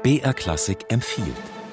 BR Klassik empfiehlt.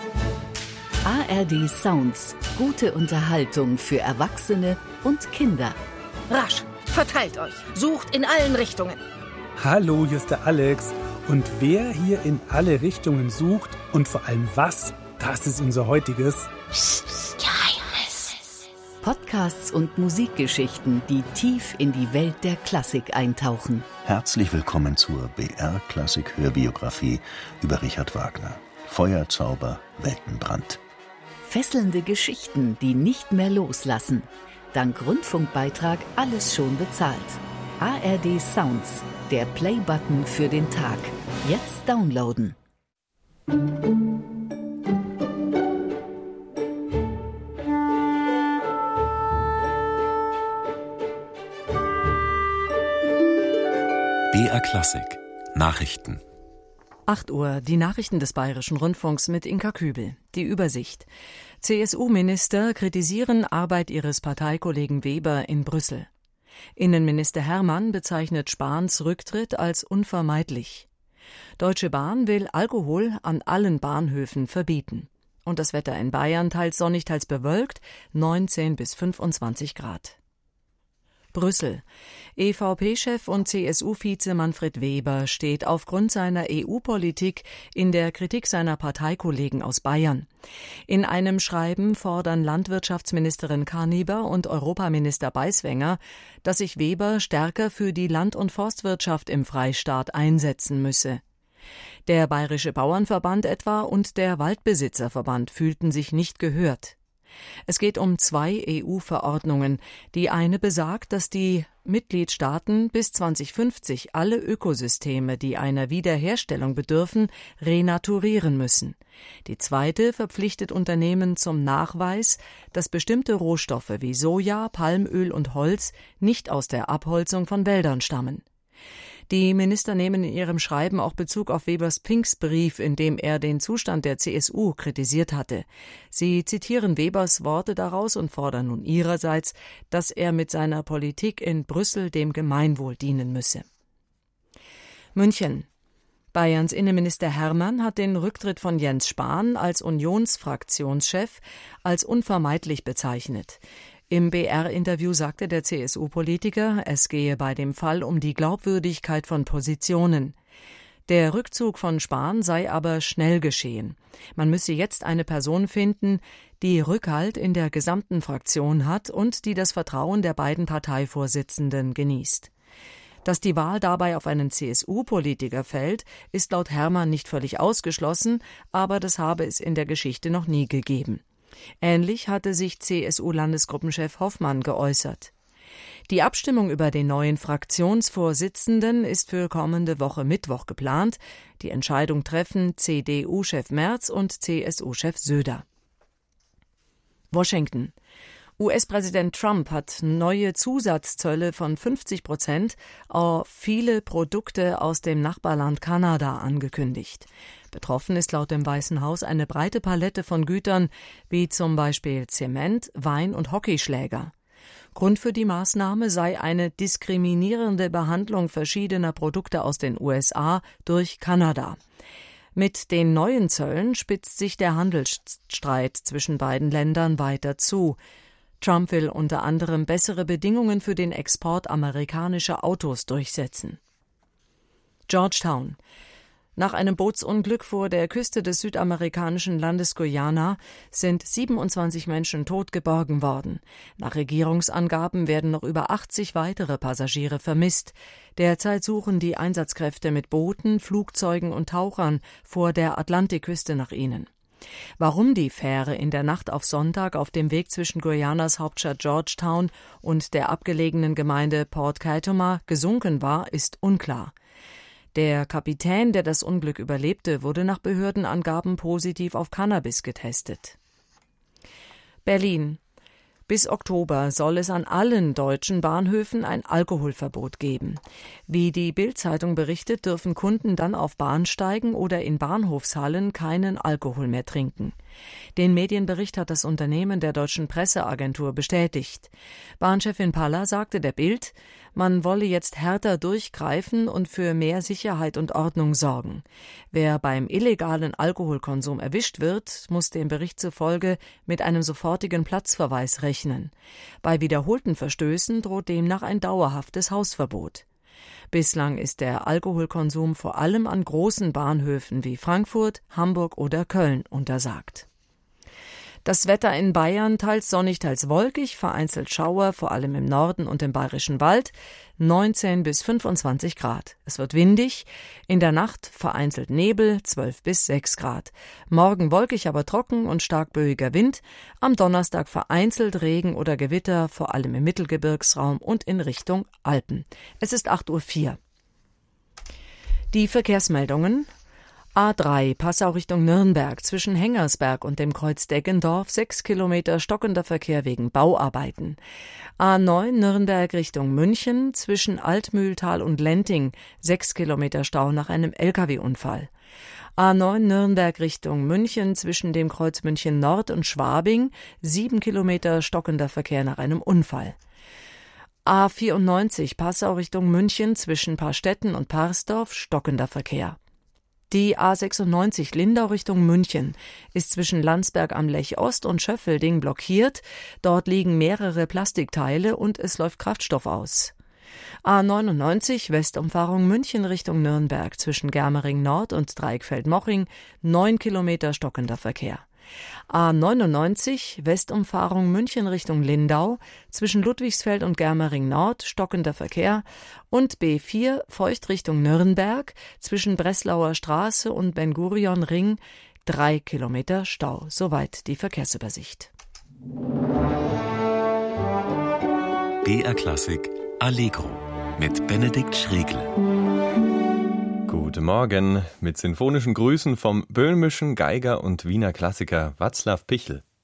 ARD Sounds. Gute Unterhaltung für Erwachsene und Kinder. Rasch, verteilt euch, sucht in allen Richtungen. Hallo, hier ist der Alex. Und wer hier in alle Richtungen sucht und vor allem was, das ist unser heutiges Geheimnis. Podcasts und Musikgeschichten, die tief in die Welt der Klassik eintauchen. Herzlich willkommen zur BR Klassik Hörbiografie über Richard Wagner. Feuerzauber, Weltenbrand. Fesselnde Geschichten, die nicht mehr loslassen. Dank Rundfunkbeitrag alles schon bezahlt. ARD Sounds, der Playbutton für den Tag. Jetzt downloaden. BR Klassik Nachrichten. 8 Uhr, die Nachrichten des Bayerischen Rundfunks mit Inka Kübel. Die Übersicht. CSU-Minister kritisieren Arbeit ihres Parteikollegen Weber in Brüssel. Innenminister Hermann bezeichnet Spahns Rücktritt als unvermeidlich. Deutsche Bahn will Alkohol an allen Bahnhöfen verbieten. Und das Wetter in Bayern teils sonnig, teils bewölkt, 19 bis 25 Grad. Brüssel. EVP-Chef und CSU-Vize Manfred Weber steht aufgrund seiner EU-Politik in der Kritik seiner Parteikollegen aus Bayern. In einem Schreiben fordern Landwirtschaftsministerin Karniber und Europaminister Beiswenger, dass sich Weber stärker für die Land- und Forstwirtschaft im Freistaat einsetzen müsse. Der Bayerische Bauernverband etwa und der Waldbesitzerverband fühlten sich nicht gehört. Es geht um 2 EU-Verordnungen. Die eine besagt, dass die Mitgliedstaaten bis 2050 alle Ökosysteme, die einer Wiederherstellung bedürfen, renaturieren müssen. Die zweite verpflichtet Unternehmen zum Nachweis, dass bestimmte Rohstoffe wie Soja, Palmöl und Holz nicht aus der Abholzung von Wäldern stammen. Die Minister nehmen in ihrem Schreiben auch Bezug auf Webers Pinksbrief, in dem er den Zustand der CSU kritisiert hatte. Sie zitieren Webers Worte daraus und fordern nun ihrerseits, dass er mit seiner Politik in Brüssel dem Gemeinwohl dienen müsse. München. Bayerns Innenminister Hermann hat den Rücktritt von Jens Spahn als Unionsfraktionschef als unvermeidlich bezeichnet. Im BR-Interview sagte der CSU-Politiker, es gehe bei dem Fall um die Glaubwürdigkeit von Positionen. Der Rückzug von Spahn sei aber schnell geschehen. Man müsse jetzt eine Person finden, die Rückhalt in der gesamten Fraktion hat und die das Vertrauen der beiden Parteivorsitzenden genießt. Dass die Wahl dabei auf einen CSU-Politiker fällt, ist laut Hermann nicht völlig ausgeschlossen, aber das habe es in der Geschichte noch nie gegeben. Ähnlich hatte sich CSU-Landesgruppenchef Hoffmann geäußert. Die Abstimmung über den neuen Fraktionsvorsitzenden ist für kommende Woche Mittwoch geplant. Die Entscheidung treffen CDU-Chef Merz und CSU-Chef Söder. Washington. US-Präsident Trump hat neue Zusatzzölle von 50% auf viele Produkte aus dem Nachbarland Kanada angekündigt. Betroffen ist laut dem Weißen Haus eine breite Palette von Gütern, wie zum Beispiel Zement, Wein und Hockeyschläger. Grund für die Maßnahme sei eine diskriminierende Behandlung verschiedener Produkte aus den USA durch Kanada. Mit den neuen Zöllen spitzt sich der Handelsstreit zwischen beiden Ländern weiter zu. Trump will unter anderem bessere Bedingungen für den Export amerikanischer Autos durchsetzen. Georgetown. Nach einem Bootsunglück vor der Küste des südamerikanischen Landes Guyana sind 27 Menschen tot geborgen worden. Nach Regierungsangaben werden noch über 80 weitere Passagiere vermisst. Derzeit suchen die Einsatzkräfte mit Booten, Flugzeugen und Tauchern vor der Atlantikküste nach ihnen. Warum die Fähre in der Nacht auf Sonntag auf dem Weg zwischen Guyanas Hauptstadt Georgetown und der abgelegenen Gemeinde Port Kaituma gesunken war, ist unklar. Der Kapitän, der das Unglück überlebte, wurde nach Behördenangaben positiv auf Cannabis getestet. Berlin. Bis Oktober soll es an allen deutschen Bahnhöfen ein Alkoholverbot geben. Wie die Bild-Zeitung berichtet, dürfen Kunden dann auf Bahnsteigen oder in Bahnhofshallen keinen Alkohol mehr trinken. Den Medienbericht hat das Unternehmen der Deutschen Presseagentur bestätigt. Bahnchefin Paller sagte der Bild, Man wolle jetzt härter durchgreifen und für mehr Sicherheit und Ordnung sorgen. Wer beim illegalen Alkoholkonsum erwischt wird, muss dem Bericht zufolge mit einem sofortigen Platzverweis rechnen. Bei wiederholten Verstößen droht demnach ein dauerhaftes Hausverbot. Bislang ist der Alkoholkonsum vor allem an großen Bahnhöfen wie Frankfurt, Hamburg oder Köln untersagt. Das Wetter in Bayern teils sonnig, teils wolkig, vereinzelt Schauer, vor allem im Norden und im Bayerischen Wald, 19 bis 25 Grad. Es wird windig, in der Nacht vereinzelt Nebel, 12 bis 6 Grad. Morgen wolkig, aber trocken und stark böiger Wind. Am Donnerstag vereinzelt Regen oder Gewitter, vor allem im Mittelgebirgsraum und in Richtung Alpen. Es ist 8:04 Uhr. Die Verkehrsmeldungen. A3 Passau Richtung Nürnberg zwischen Hengersberg und dem Kreuz Deggendorf 6 Kilometer stockender Verkehr wegen Bauarbeiten. A9 Nürnberg Richtung München zwischen Altmühltal und Lenting 6 Kilometer Stau nach einem Lkw-Unfall. A9 Nürnberg Richtung München zwischen dem Kreuz München Nord und Schwabing 7 Kilometer stockender Verkehr nach einem Unfall. A94 Passau Richtung München zwischen Parstetten und Parsdorf stockender Verkehr. Die A96 Lindau Richtung München ist zwischen Landsberg am Lech Ost und Schöffelding blockiert. Dort liegen mehrere Plastikteile und es läuft Kraftstoff aus. A99 Westumfahrung München Richtung Nürnberg zwischen Germering Nord und Dreieckfeld-Moching 9 Kilometer stockender Verkehr. A99 Westumfahrung München Richtung Lindau zwischen Ludwigsfeld und Germering Nord stockender Verkehr und B4 Feucht Richtung Nürnberg zwischen Breslauer Straße und Ben-Gurion Ring 3 Kilometer Stau. Soweit die Verkehrsübersicht. BR Klassik Allegro mit Benedikt Schregle. Guten Morgen mit sinfonischen Grüßen vom böhmischen Geiger und Wiener Klassiker Václav Pichl.